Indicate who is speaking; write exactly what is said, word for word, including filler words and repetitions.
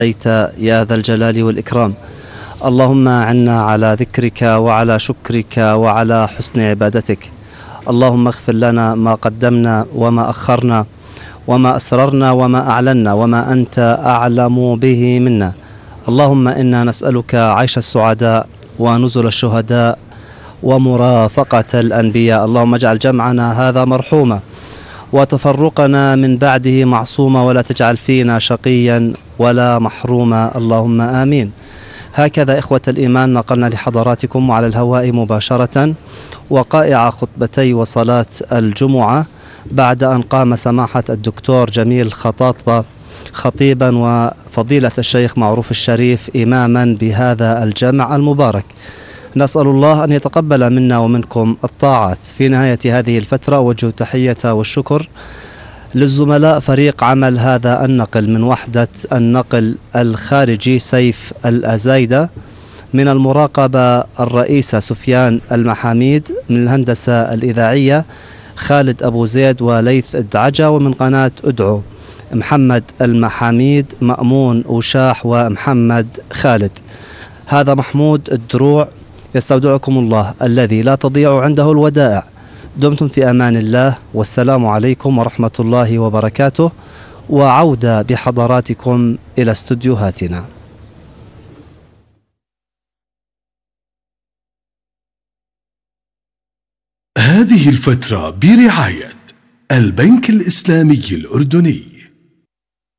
Speaker 1: أتيت يا ذا الجلال والإكرام. اللهم أعنا على ذكرك وعلى شكرك وعلى حسن عبادتك. اللهم اغفر لنا ما قدمنا وما أخرنا وما أسررنا وما أعلنا وما أنت أعلم به منا. اللهم إنا نسألك عيش السعداء ونزل الشهداء ومرافقة الأنبياء. اللهم اجعل جمعنا هذا مرحوما وتفرقنا من بعده معصوما، ولا تجعل فينا شقيا ولا محروما، اللهم آمين. هكذا إخوة الإيمان نقلنا لحضراتكم وعلى الهواء مباشرة وقائع خطبتي وصلاة الجمعة بعد أن قام سماحة الدكتور جميل خطاطبة خطيبا وفضيلة الشيخ معروف الشريف إماما بهذا الجمع المبارك. نسأل الله أن يتقبل منا ومنكم الطاعات. في نهاية هذه الفترة أوجه تحية والشكر للزملاء فريق عمل هذا النقل من وحدة النقل الخارجي سيف الأزايدة، من المراقبة الرئيسة سفيان المحاميد، من الهندسة الإذاعية خالد أبو زيد وليث الدعجة، ومن قناة أدعو محمد المحاميد مأمون وشاح ومحمد خالد. هذا محمود الدروع يستودعكم الله الذي لا تضيع عنده الودائع. دمتم في أمان الله، والسلام عليكم ورحمة الله وبركاته، وعودة بحضراتكم إلى استوديوهاتنا.
Speaker 2: هذه الفترة برعاية البنك الإسلامي الأردني.